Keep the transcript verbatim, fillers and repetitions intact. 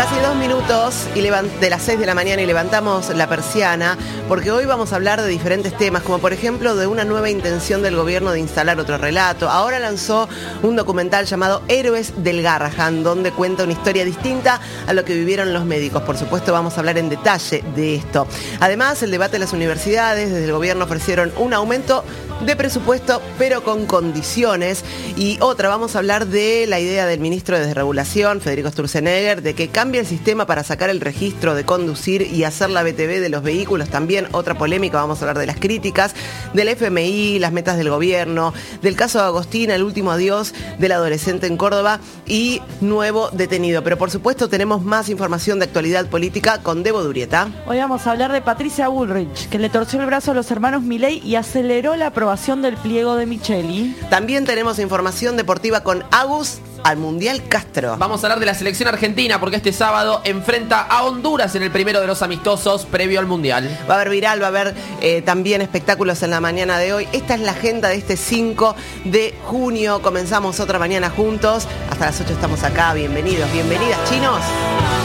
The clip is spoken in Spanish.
Casi dos minutos y de las seis de la mañana y levantamos la persiana porque hoy vamos a hablar de diferentes temas, como por ejemplo de una nueva intención del gobierno de instalar otro relato. Ahora lanzó un documental llamado Héroes del Garrahan, donde cuenta una historia distinta a lo que vivieron los médicos. Por supuesto vamos a hablar en detalle de esto. Además, el debate de las universidades, desde el gobierno ofrecieron un aumento de presupuesto, pero con condiciones. Y otra, vamos a hablar de la idea del ministro de Desregulación, Federico Sturzenegger, de que cambie el sistema para sacar el registro de conducir y hacer la B T V de los vehículos. También otra polémica, vamos a hablar de las críticas, del F M I, las metas del gobierno, del caso de Agostina, el último adiós del adolescente en Córdoba y nuevo detenido. Pero por supuesto tenemos más información de actualidad política con Debo Durieta. Hoy vamos a hablar de Patricia Bullrich, que le torció el brazo a los hermanos Milei y aceleró la aprobación del pliego de Micheli. También tenemos información deportiva con Agus al Mundial Castro. Vamos a hablar de la selección argentina porque este sábado enfrenta a Honduras en el primero de los amistosos previo al Mundial. Va a haber viral, va a haber eh, también espectáculos en la mañana de hoy. Esta es la agenda de este cinco de junio. Comenzamos otra mañana juntos. Hasta las ocho estamos acá. Bienvenidos, bienvenidas, chinos.